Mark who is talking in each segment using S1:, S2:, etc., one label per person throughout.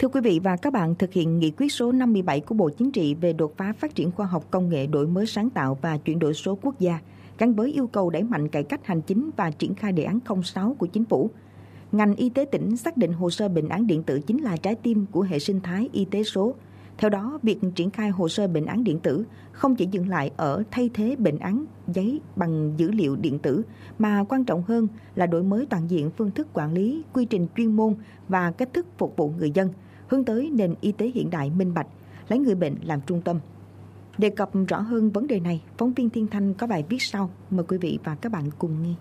S1: Thưa quý vị và các bạn, thực hiện nghị quyết số 57 của Bộ Chính trị về đột phá phát triển khoa học công nghệ, đổi mới sáng tạo và chuyển đổi số quốc gia, gắn với yêu cầu đẩy mạnh cải cách hành chính và triển khai đề án 06 của Chính phủ. Ngành y tế tỉnh xác định hồ sơ bệnh án điện tử chính là trái tim của hệ sinh thái y tế số. Theo đó, việc triển khai hồ sơ bệnh án điện tử không chỉ dừng lại ở thay thế bệnh án giấy bằng dữ liệu điện tử, mà quan trọng hơn là đổi mới toàn diện phương thức quản lý, quy trình chuyên môn và cách thức phục vụ người dân, hướng tới nền y tế hiện đại minh bạch, lấy người bệnh làm trung tâm. Đề cập rõ hơn vấn đề này, phóng viên Thiên Thanh có bài viết sau. Mời quý vị và các bạn cùng nghe.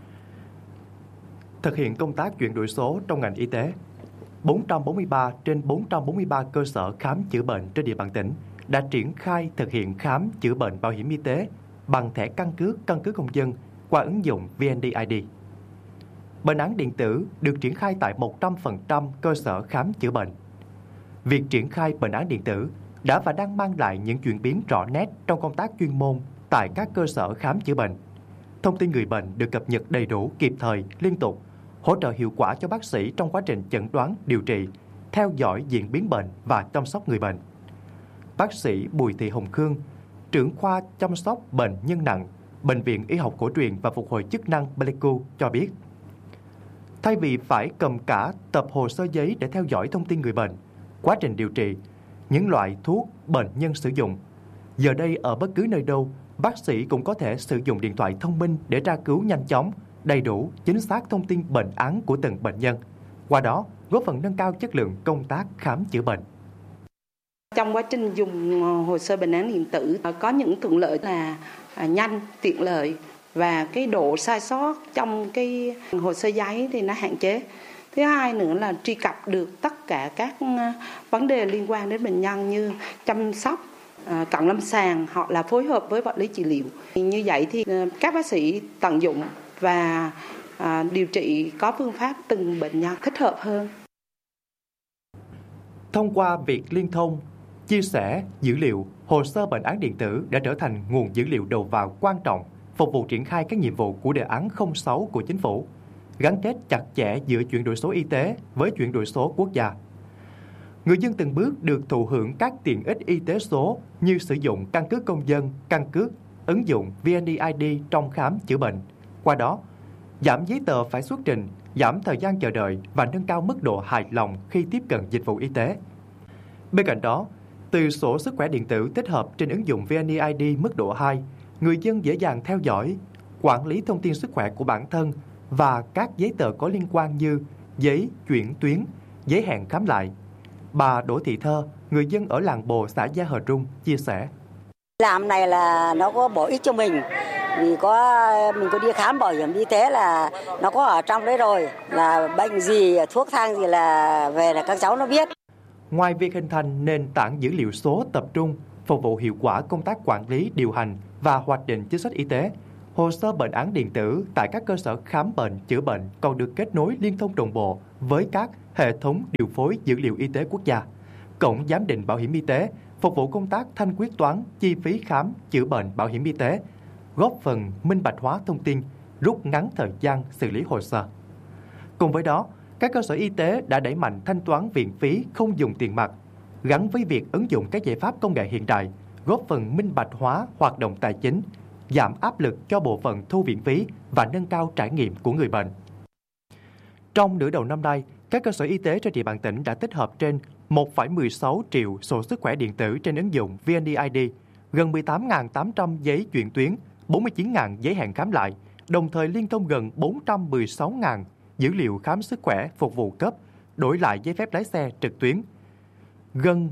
S2: Thực hiện công tác chuyển đổi số trong ngành y tế, 443 trên 443 cơ sở khám chữa bệnh trên địa bàn tỉnh đã triển khai thực hiện khám chữa bệnh bảo hiểm y tế bằng thẻ căn cước công dân qua ứng dụng VNeID. Bệnh án điện tử được triển khai tại 100% cơ sở khám chữa bệnh. Việc triển khai bệnh án điện tử đã và đang mang lại những chuyển biến rõ nét trong công tác chuyên môn tại các cơ sở khám chữa bệnh. Thông tin người bệnh được cập nhật đầy đủ, kịp thời, liên tục, hỗ trợ hiệu quả cho bác sĩ trong quá trình chẩn đoán, điều trị, theo dõi diễn biến bệnh và chăm sóc người bệnh. Bác sĩ Bùi Thị Hồng Khương, trưởng khoa chăm sóc bệnh nhân nặng, Bệnh viện Y học cổ truyền và phục hồi chức năng Pleiku cho biết, thay vì phải cầm cả tập hồ sơ giấy để theo dõi thông tin người bệnh, quá trình điều trị, những loại thuốc bệnh nhân sử dụng, giờ đây ở bất cứ nơi đâu, bác sĩ cũng có thể sử dụng điện thoại thông minh để tra cứu nhanh chóng, đầy đủ, chính xác thông tin bệnh án của từng bệnh nhân. Qua đó, góp phần nâng cao chất lượng công tác khám chữa bệnh.
S3: Trong quá trình dùng hồ sơ bệnh án điện tử có những thuận lợi là nhanh, tiện lợi và cái độ sai sót trong cái hồ sơ giấy thì nó hạn chế. Thứ hai nữa là truy cập được tất cả các vấn đề liên quan đến bệnh nhân như chăm sóc, cận lâm sàng hoặc là phối hợp với vật lý trị liệu. Như vậy thì các bác sĩ tận dụng và điều trị có phương pháp từng bệnh nhân thích hợp hơn.
S2: Thông qua việc liên thông, chia sẻ dữ liệu, hồ sơ bệnh án điện tử đã trở thành nguồn dữ liệu đầu vào quan trọng phục vụ triển khai các nhiệm vụ của đề án 06 của Chính phủ, gắn kết chặt chẽ giữa chuyển đổi số y tế với chuyển đổi số quốc gia. Người dân từng bước được thụ hưởng các tiện ích y tế số như sử dụng căn cước công dân, căn cước, ứng dụng VNeID trong khám chữa bệnh. Qua đó, giảm giấy tờ phải xuất trình, giảm thời gian chờ đợi và nâng cao mức độ hài lòng khi tiếp cận dịch vụ y tế. Bên cạnh đó, từ sổ sức khỏe điện tử tích hợp trên ứng dụng VNeID mức độ 2, người dân dễ dàng theo dõi, quản lý thông tin sức khỏe của bản thân và các giấy tờ có liên quan như giấy chuyển tuyến, giấy hẹn khám lại. Bà Đỗ Thị Thơ, người dân ở làng Bồ, xã Gia Hờ Trung, chia sẻ.
S4: Làm này là nó có bổ ích cho mình, vì mình có đi khám bảo hiểm y tế là nó có ở trong đấy rồi, là bệnh gì, thuốc thang gì là về là các cháu nó biết.
S2: Ngoài việc hình thành nền tảng dữ liệu số tập trung, phục vụ hiệu quả công tác quản lý, điều hành và hoạch định chính sách y tế, hồ sơ bệnh án điện tử tại các cơ sở khám bệnh, chữa bệnh còn được kết nối liên thông đồng bộ với các hệ thống điều phối dữ liệu y tế quốc gia, cổng giám định bảo hiểm y tế, phục vụ công tác thanh quyết toán chi phí khám, chữa bệnh bảo hiểm y tế, góp phần minh bạch hóa thông tin, rút ngắn thời gian xử lý hồ sơ. Cùng với đó, các cơ sở y tế đã đẩy mạnh thanh toán viện phí không dùng tiền mặt, gắn với việc ứng dụng các giải pháp công nghệ hiện đại, góp phần minh bạch hóa hoạt động tài chính, giảm áp lực cho bộ phận thu viện phí và nâng cao trải nghiệm của người bệnh. Trong nửa đầu năm nay, các cơ sở y tế trên địa bàn tỉnh đã tích hợp trên 1,16 triệu sổ sức khỏe điện tử trên ứng dụng VNeID, gần 18.800 giấy chuyển tuyến, 49.000 giấy hẹn khám lại, đồng thời liên thông gần 416.000 dữ liệu khám sức khỏe phục vụ cấp, đổi lại giấy phép lái xe trực tuyến, gần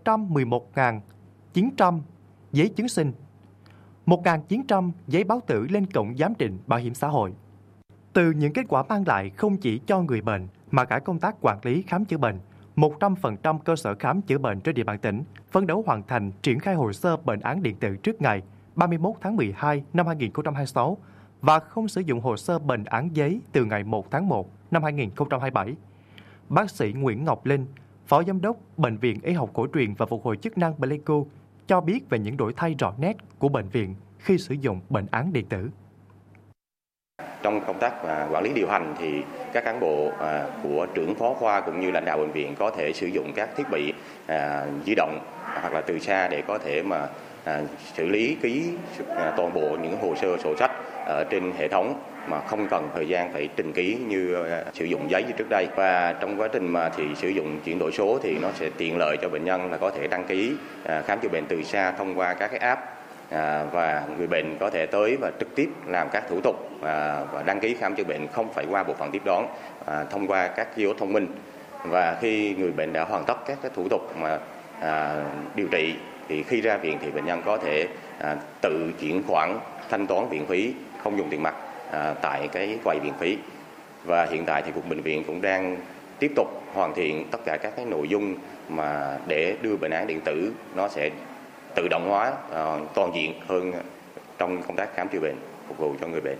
S2: 111.900 giấy chứng sinh, 1.900 giấy báo tử lên cổng giám định bảo hiểm xã hội. Từ những kết quả mang lại không chỉ cho người bệnh mà cả công tác quản lý khám chữa bệnh, 100% cơ sở khám chữa bệnh trên địa bàn tỉnh phấn đấu hoàn thành triển khai hồ sơ bệnh án điện tử trước ngày 31 tháng 12 năm 2026 và không sử dụng hồ sơ bệnh án giấy từ ngày 1 tháng 1 năm 2027. Bác sĩ Nguyễn Ngọc Linh, Phó Giám đốc Bệnh viện Y học cổ truyền và phục hồi chức năng Pleiku cho biết về những đổi thay rõ nét của bệnh viện khi sử dụng bệnh án điện tử.
S5: Trong công tác quản lý điều hành thì các cán bộ của trưởng phó khoa cũng như lãnh đạo bệnh viện có thể sử dụng các thiết bị di động hoặc là từ xa để có thể mà xử lý ký toàn bộ những hồ sơ sổ sách ở trên hệ thống mà không cần thời gian phải trình ký như sử dụng giấy như trước đây. Và trong quá trình mà thì sử dụng chuyển đổi số thì nó sẽ tiện lợi cho bệnh nhân là có thể đăng ký khám chữa bệnh từ xa thông qua các cái app, và người bệnh có thể tới và trực tiếp làm các thủ tục và đăng ký khám chữa bệnh không phải qua bộ phận tiếp đón, thông qua các kiosk thông minh. Và khi người bệnh đã hoàn tất các cái thủ tục mà điều trị thì khi ra viện thì bệnh nhân có thể tự chuyển khoản thanh toán viện phí không dùng tiền mặt tại cái quầy viện phí. Và hiện tại thì Cục Bệnh viện cũng đang tiếp tục hoàn thiện tất cả các cái nội dung mà để đưa bệnh án điện tử nó sẽ tự động hóa toàn diện hơn trong công tác khám chữa bệnh phục vụ cho người bệnh.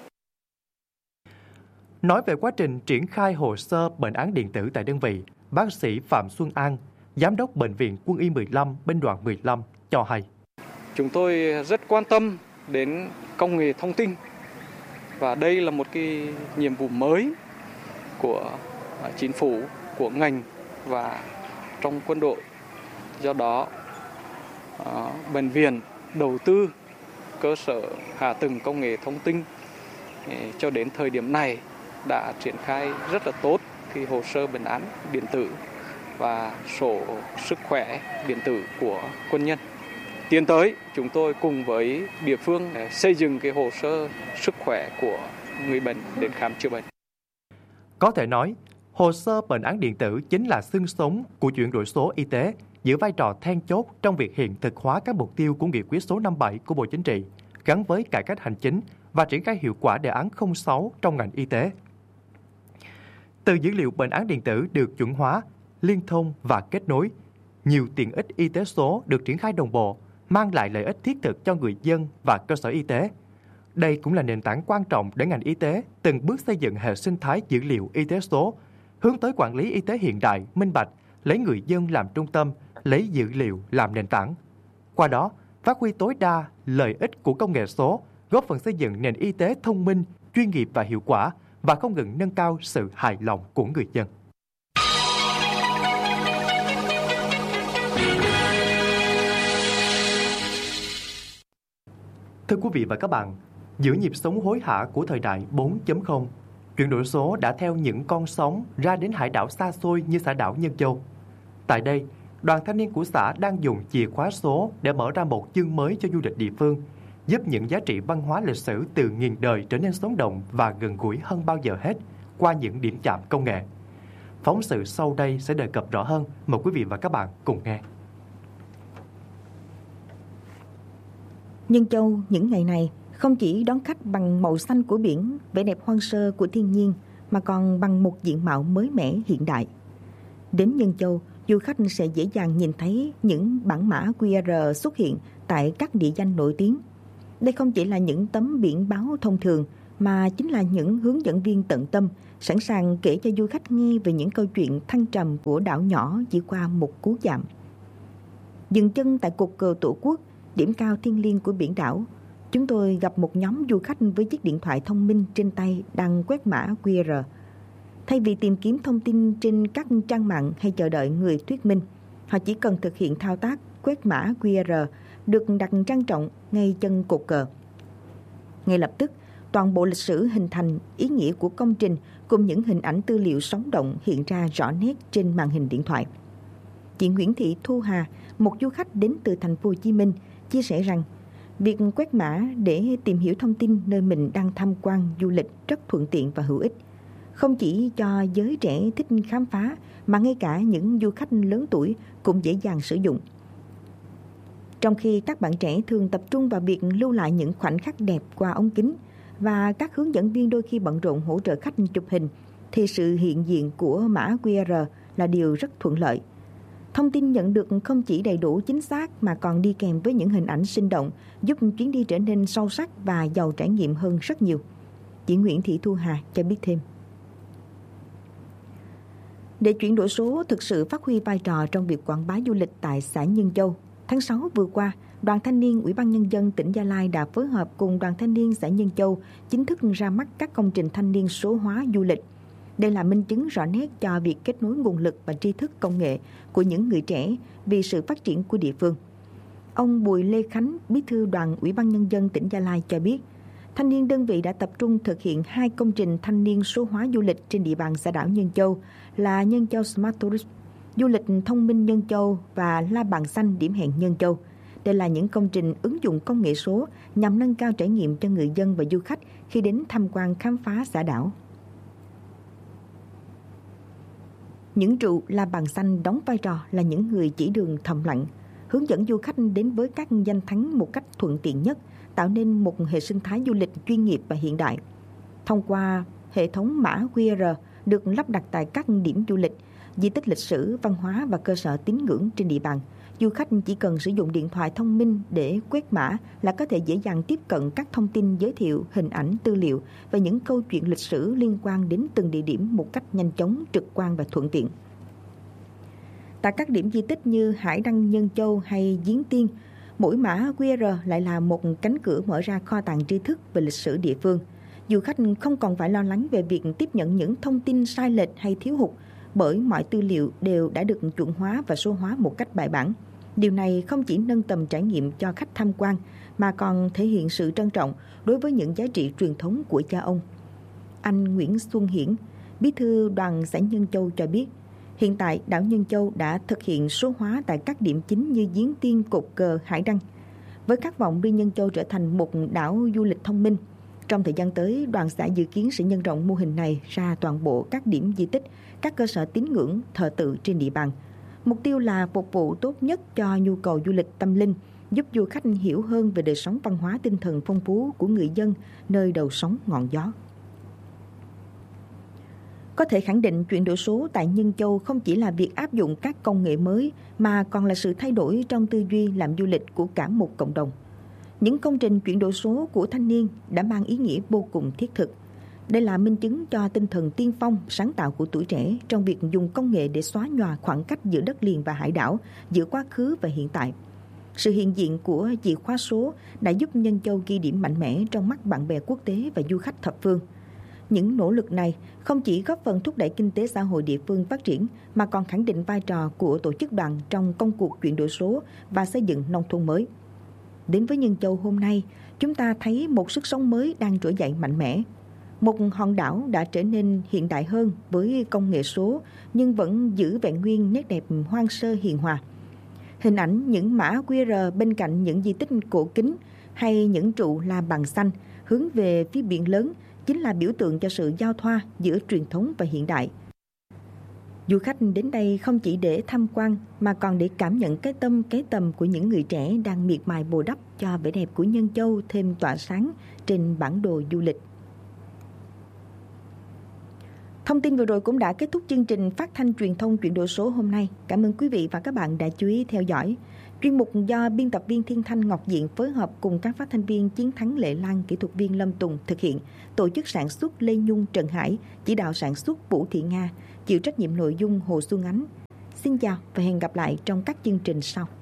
S2: Nói về quá trình triển khai hồ sơ bệnh án điện tử tại đơn vị, bác sĩ Phạm Xuân An, Giám đốc Bệnh viện Quân y 15, Binh đoàn 15 cho hay.
S6: Chúng tôi rất quan tâm đến công nghệ thông tin và đây là một cái nhiệm vụ mới của chính phủ, của ngành và trong quân đội. Do đó, bệnh viện đầu tư cơ sở hạ tầng công nghệ thông tin cho đến thời điểm này đã triển khai rất là tốt cái hồ sơ bệnh án điện tử và sổ sức khỏe điện tử của quân nhân. Tiến tới, chúng tôi cùng với địa phương xây dựng cái hồ sơ sức khỏe của người bệnh đến khám chữa bệnh.
S2: Có thể nói, hồ sơ bệnh án điện tử chính là xương sống của chuyển đổi số y tế, giữ vai trò then chốt trong việc hiện thực hóa các mục tiêu của nghị quyết số 57 của Bộ Chính trị, gắn với cải cách hành chính và triển khai hiệu quả đề án 06 trong ngành y tế. Từ dữ liệu bệnh án điện tử được chuẩn hóa, liên thông và kết nối, nhiều tiện ích y tế số được triển khai đồng bộ, mang lại lợi ích thiết thực cho người dân và cơ sở y tế. Đây cũng là nền tảng quan trọng để ngành y tế từng bước xây dựng hệ sinh thái dữ liệu y tế số, hướng tới quản lý y tế hiện đại, minh bạch, lấy người dân làm trung tâm, lấy dữ liệu làm nền tảng. Qua đó, phát huy tối đa lợi ích của công nghệ số, góp phần xây dựng nền y tế thông minh, chuyên nghiệp và hiệu quả, và không ngừng nâng cao sự hài lòng của người dân. Thưa quý vị và các bạn, giữa nhịp sống hối hả của thời đại 4.0, chuyển đổi số đã theo những con sóng ra đến hải đảo xa xôi như xã đảo Nhân Châu. Tại đây, đoàn thanh niên của xã đang dùng chìa khóa số để mở ra một chương mới cho du lịch địa phương, giúp những giá trị văn hóa lịch sử từ nghìn đời trở nên sống động và gần gũi hơn bao giờ hết qua những điểm chạm công nghệ. Phóng sự sau đây sẽ đề cập rõ hơn, mời quý vị và các bạn cùng nghe.
S1: Nhân Châu những ngày này không chỉ đón khách bằng màu xanh của biển, vẻ đẹp hoang sơ của thiên nhiên, mà còn bằng một diện mạo mới mẻ hiện đại. Đến Nhân Châu, du khách sẽ dễ dàng nhìn thấy những bảng mã QR xuất hiện tại các địa danh nổi tiếng. Đây không chỉ là những tấm biển báo thông thường, mà chính là những hướng dẫn viên tận tâm, sẵn sàng kể cho du khách nghe về những câu chuyện thăng trầm của đảo nhỏ chỉ qua một cú chạm. Dừng chân tại cột cờ Tổ quốc, điểm cao thiêng liêng của biển đảo, chúng tôi gặp một nhóm du khách với chiếc điện thoại thông minh trên tay đang quét mã QR. Thay vì tìm kiếm thông tin trên các trang mạng hay chờ đợi người thuyết minh, họ chỉ cần thực hiện thao tác quét mã QR được đặt trang trọng ngay chân cột cờ. Ngay lập tức, toàn bộ lịch sử hình thành, ý nghĩa của công trình cùng những hình ảnh tư liệu sống động hiện ra rõ nét trên màn hình điện thoại. Chị Nguyễn Thị Thu Hà, một du khách đến từ thành phố Hồ Chí Minh, chia sẻ rằng việc quét mã để tìm hiểu thông tin nơi mình đang tham quan du lịch rất thuận tiện và hữu ích. Không chỉ cho giới trẻ thích khám phá, mà ngay cả những du khách lớn tuổi cũng dễ dàng sử dụng. Trong khi các bạn trẻ thường tập trung vào việc lưu lại những khoảnh khắc đẹp qua ống kính, và các hướng dẫn viên đôi khi bận rộn hỗ trợ khách chụp hình, thì sự hiện diện của mã QR là điều rất thuận lợi. Thông tin nhận được không chỉ đầy đủ chính xác mà còn đi kèm với những hình ảnh sinh động, giúp chuyến đi trở nên sâu sắc và giàu trải nghiệm hơn rất nhiều. Chị Nguyễn Thị Thu Hà cho biết thêm. Để chuyển đổi số thực sự phát huy vai trò trong việc quảng bá du lịch tại xã Nhân Châu, Tháng 6 vừa qua, Đoàn Thanh niên Ủy ban Nhân dân tỉnh Gia Lai đã phối hợp cùng Đoàn Thanh niên xã Nhân Châu chính thức ra mắt các công trình thanh niên số hóa du lịch. Đây là minh chứng rõ nét cho việc kết nối nguồn lực và tri thức công nghệ của những người trẻ vì sự phát triển của địa phương. Ông Bùi Lê Khánh, Bí thư Đoàn Ủy ban Nhân dân tỉnh Gia Lai cho biết, thanh niên đơn vị đã tập trung thực hiện 2 công trình thanh niên số hóa du lịch trên địa bàn xã đảo Nhân Châu là Nhân Châu Smart Tourist, du lịch thông minh Nhân Châu và La Bàn Xanh điểm hẹn Nhân Châu. Đây là những công trình ứng dụng công nghệ số nhằm nâng cao trải nghiệm cho người dân và du khách khi đến tham quan khám phá xã đảo. Những trụ La Bàn Xanh đóng vai trò là những người chỉ đường thầm lặng, hướng dẫn du khách đến với các danh thắng một cách thuận tiện nhất, tạo nên một hệ sinh thái du lịch chuyên nghiệp và hiện đại. Thông qua hệ thống mã QR được lắp đặt tại các điểm du lịch, di tích lịch sử, văn hóa và cơ sở tín ngưỡng trên địa bàn, du khách chỉ cần sử dụng điện thoại thông minh để quét mã là có thể dễ dàng tiếp cận các thông tin giới thiệu, hình ảnh, tư liệu và những câu chuyện lịch sử liên quan đến từng địa điểm một cách nhanh chóng, trực quan và thuận tiện. Tại các điểm di tích như Hải Đăng Nhân Châu hay Giếng Tiên, mỗi mã QR lại là một cánh cửa mở ra kho tàng tri thức về lịch sử địa phương. Du khách không còn phải lo lắng về việc tiếp nhận những thông tin sai lệch hay thiếu hụt, bởi mọi tư liệu đều đã được chuẩn hóa và số hóa một cách bài bản. Điều này không chỉ nâng tầm trải nghiệm cho khách tham quan, mà còn thể hiện sự trân trọng đối với những giá trị truyền thống của cha ông. Anh Nguyễn Xuân Hiển, Bí thư Đoàn xã Nhân Châu cho biết, hiện tại đảo Nhân Châu đã thực hiện số hóa tại các điểm chính như Giếng Tiên, Cột Cờ, Hải Đăng. Với khát vọng đưa Nhân Châu trở thành một đảo du lịch thông minh, trong thời gian tới, đoàn xã dự kiến sẽ nhân rộng mô hình này ra toàn bộ các điểm di tích, các cơ sở tín ngưỡng, thờ tự trên địa bàn. Mục tiêu là phục vụ tốt nhất cho nhu cầu du lịch tâm linh, giúp du khách hiểu hơn về đời sống văn hóa tinh thần phong phú của người dân nơi đầu sóng ngọn gió. Có thể khẳng định chuyển đổi số tại Nhân Châu không chỉ là việc áp dụng các công nghệ mới mà còn là sự thay đổi trong tư duy làm du lịch của cả một cộng đồng. Những công trình chuyển đổi số của thanh niên đã mang ý nghĩa vô cùng thiết thực. Đây là minh chứng cho tinh thần tiên phong, sáng tạo của tuổi trẻ trong việc dùng công nghệ để xóa nhòa khoảng cách giữa đất liền và hải đảo, giữa quá khứ và hiện tại. Sự hiện diện của chìa khóa số đã giúp Nhân Châu ghi điểm mạnh mẽ trong mắt bạn bè quốc tế và du khách thập phương. Những nỗ lực này không chỉ góp phần thúc đẩy kinh tế xã hội địa phương phát triển, mà còn khẳng định vai trò của tổ chức đoàn trong công cuộc chuyển đổi số và xây dựng nông thôn mới. Đến với Nhân Châu hôm nay, chúng ta thấy một sức sống mới đang trỗi dậy mạnh mẽ. Một hòn đảo đã trở nên hiện đại hơn với công nghệ số, nhưng vẫn giữ vẹn nguyên nét đẹp hoang sơ hiền hòa. Hình ảnh những mã QR bên cạnh những di tích cổ kính hay những trụ La Bàn Xanh hướng về phía biển lớn chính là biểu tượng cho sự giao thoa giữa truyền thống và hiện đại. Du khách đến đây không chỉ để tham quan mà còn để cảm nhận cái tâm cái tầm của những người trẻ đang miệt mài bồi đắp cho vẻ đẹp của Nhân Châu thêm tỏa sáng trên bản đồ du lịch. Thông tin vừa rồi cũng đã kết thúc chương trình phát thanh truyền thông chuyển đổi số hôm nay. Cảm ơn quý vị và các bạn đã chú ý theo dõi. Chuyên mục do biên tập viên Thiên Thanh Ngọc Diện phối hợp cùng các phát thanh viên Chiến Thắng Lệ Lan, kỹ thuật viên Lâm Tùng thực hiện. Tổ chức sản xuất Lê Nhung Trần Hải, chỉ đạo sản xuất Vũ Thị Nga, chịu trách nhiệm nội dung Hồ Xuân Ánh. Xin chào và hẹn gặp lại trong các chương trình sau.